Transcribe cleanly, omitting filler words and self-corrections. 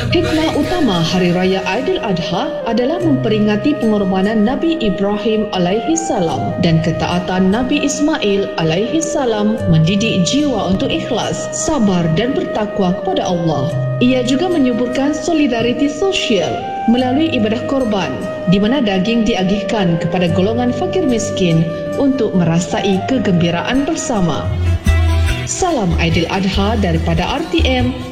Hikmah utama Hari Raya Aidiladha adalah memperingati pengorbanan Nabi Ibrahim alaihi salam dan ketaatan Nabi Ismail alaihi salam, mendidik jiwa untuk ikhlas, sabar dan bertakwa kepada Allah. Ia juga menyuburkan solidariti sosial melalui ibadah korban, di mana daging diagihkan kepada golongan fakir miskin untuk merasai kegembiraan bersama. Salam Aidiladha daripada RTM.